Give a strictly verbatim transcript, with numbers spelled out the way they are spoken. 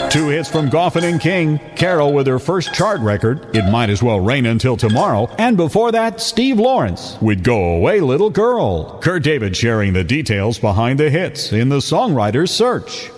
Two hits from Goffin and King, Carol with her first chart record, It Might As Well Rain Until Tomorrow, and before that, Steve Lawrence with Go Away Little Girl. Kurt David sharing the details behind the hits in the Songwriter's Search.